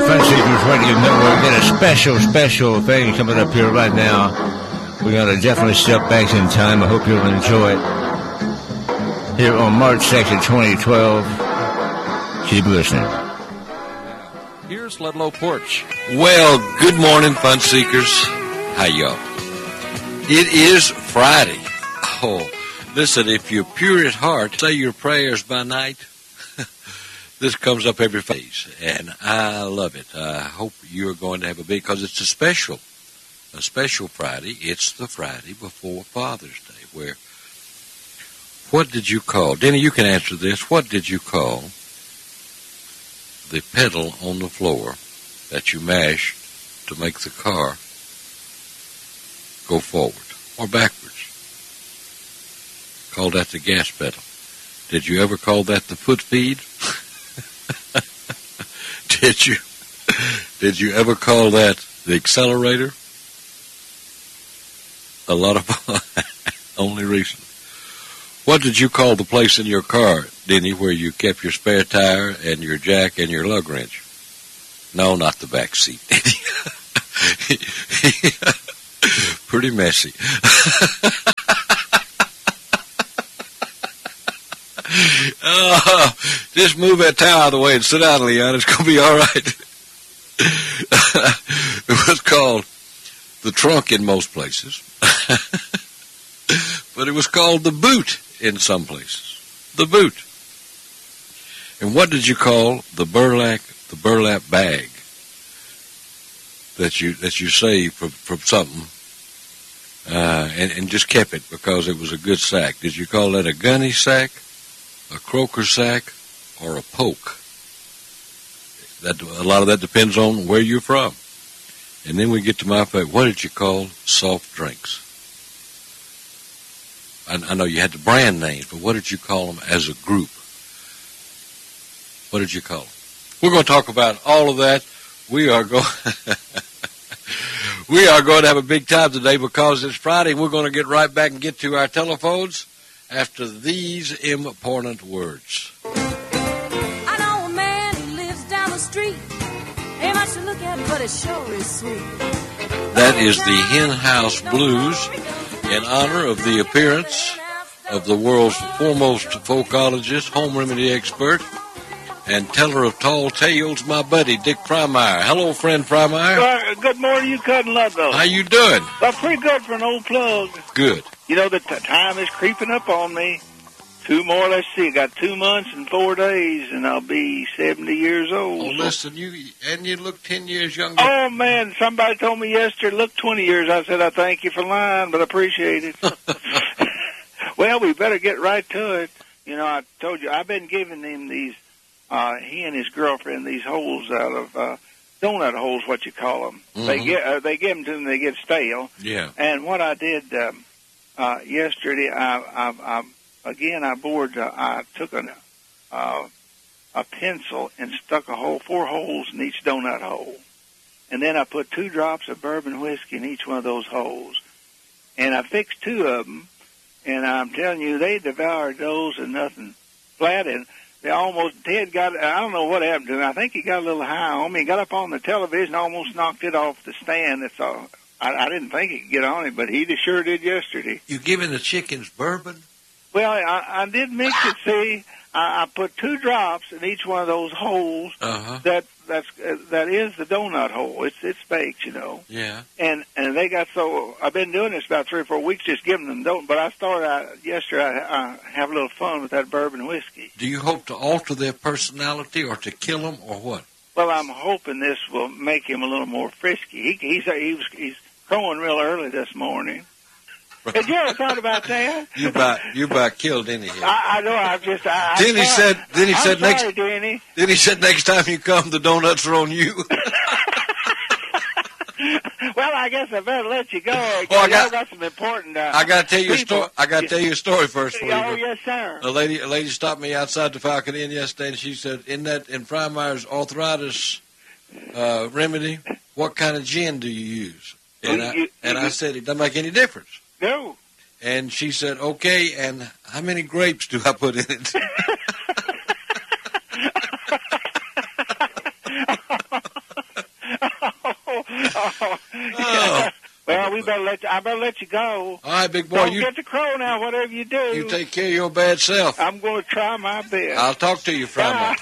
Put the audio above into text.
Fun Seekers Radio Network. Got a special thing coming up here right now. We're going to definitely step back in time. I hope you'll enjoy it. Here on March 2nd, 2012. Keep listening. Here's Ludlow Porch. Well, good morning, Fun Seekers. How y'all? It is Friday. Oh, listen, if you're pure at heart, say your prayers by night. This comes up every phase, and I love it. I hope you're going to have a big, because it's a special Friday. It's the Friday before Father's Day, where, what did you call, Denny, you can answer this, what did you call the pedal on the floor that you mashed to make the car go forward or backwards? Call that the gas pedal. Did you ever call that the foot feed? Did you ever call that the accelerator? A lot of only recently. What did you call the place in your car, Denny, where you kept your spare tire and your jack and your lug wrench? No, not the back seat. Pretty messy. Just move that towel out of the way and sit down, Leon. It's going to be all right. It was called the trunk in most places. But it was called the boot in some places. The boot. And what did you call the burlap bag that you saved from something and just kept it because it was a good sack? Did you call that a gunny sack, a croaker sack, or a poke? That a lot of that depends on where you're from. And then we get to my favorite. What did you call soft drinks? I know you had the brand names, but what did you call them as a group? What did you call them? We're going to talk about all of that. We are going to have a big time today because it's Friday. We're going to get right back and get to our telephones after these important words. I know a man who lives down the street. Ain't much to look at, but it sure is sweet. That is the Hen House Blues in honor of the appearance of the world's foremost folkologist, home remedy expert, and teller of tall tales, my buddy, Dick Frymire. Hello, friend Frymire. Good morning, you cousin Ludlow. How you doing? Well, pretty good for an old plug. Good. You know, the time is creeping up on me. 2 more, let's see, I got 2 months and 4 days, and I'll be 70 years old. Oh, listen, you look 10 years younger. Oh, man, somebody told me yesterday, look, 20 years. I said, I thank you for lying, but I appreciate it. Well, we better get right to it. You know, I told you, I've been giving him these, he and his girlfriend, these holes out of, donut holes, what you call them. Mm-hmm. They give them to them, they get stale. Yeah. And what I did, yesterday, I took a pencil and stuck 4 holes in each donut hole. And then I put 2 drops of bourbon whiskey in each one of those holes. And I fixed 2 of them, and I'm telling you, they devoured those and nothing flat. And Ted got, I don't know what happened to him. I think he got a little high on me. He got up on the television, almost knocked it off the stand. That's all. I didn't think he could get on it, but he sure did yesterday. You giving the chickens bourbon? Well, I did mix it. See, I put 2 drops in each one of those holes. Uh-huh. That is the donut hole. It's baked, you know. Yeah. And they got so. I've been doing this about 3 or 4 weeks, just giving them don't. But I started yesterday. I have a little fun with that bourbon whiskey. Do you hope to alter their personality or to kill them or what? Well, I'm hoping this will make him a little more frisky. He's crowing real early this morning. Had you ever thought about that? You about killed Denny here. I know. Denny said Denny. Then he said next time you come, the donuts are on you. Well, I guess I better let you go. Well, I got some important. I got to tell you a story. I got to tell you a story first. Oh, yes, sir. A lady stopped me outside the Falcon Inn yesterday, and she said, in Frymire's arthritis remedy, what kind of gin do you use? And I said, it doesn't make any difference. No. And she said, okay, and how many grapes do I put in it? Oh. Well, I better let you go. All right, big boy. Don't get the crow now, whatever you do. You take care of your bad self. I'm going to try my best. I'll talk to you Friday.